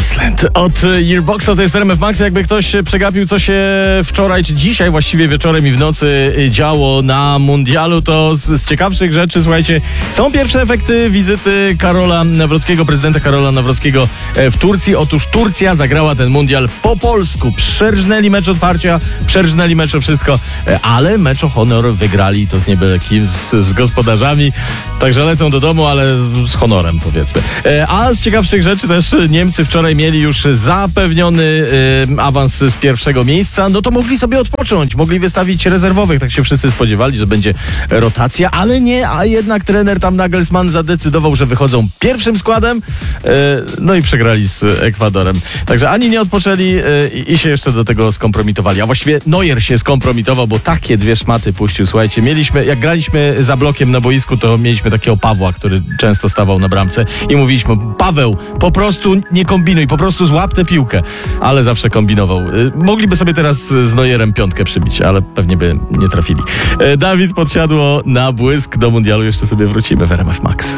Iceland. Od Yearboxa to jest RMF Max. Jakby ktoś przegapił, co się wczoraj, czy dzisiaj właściwie wieczorem i w nocy działo na mundialu, to z ciekawszych rzeczy, słuchajcie, są pierwsze efekty wizyty Karola Nawrockiego, prezydenta Karola Nawrockiego w Turcji. Otóż Turcja zagrała ten mundial po polsku. Przerżnęli mecz otwarcia, przerżnęli mecz o wszystko, ale mecz o honor wygrali, to z nie byle kim, z gospodarzami. Także lecą do domu, ale z honorem, powiedzmy. A z ciekawszych rzeczy też Niemcy wczoraj mieli już zapewniony awans z pierwszego miejsca. No to mogli sobie odpocząć, mogli wystawić rezerwowych. Tak się wszyscy spodziewali, że będzie rotacja, ale nie, a jednak trener tam Nagelsmann zadecydował, że wychodzą pierwszym składem, no i przegrali z Ekwadorem. Także ani nie odpoczęli i się jeszcze do tego skompromitowali. A właściwie Neuer się skompromitował, bo takie dwie szmaty puścił. Słuchajcie, jak graliśmy za blokiem na boisku, to mieliśmy takiego Pawła, który często stawał na bramce i mówiliśmy: Paweł, po prostu nie kombinuj, po prostu złap tę piłkę. Ale zawsze kombinował. Mogliby sobie teraz z Neuerem piątkę przybić, ale pewnie by nie trafili. Dawid Podsiadło na błysk. Do mundialu jeszcze sobie wrócimy w RMF Max.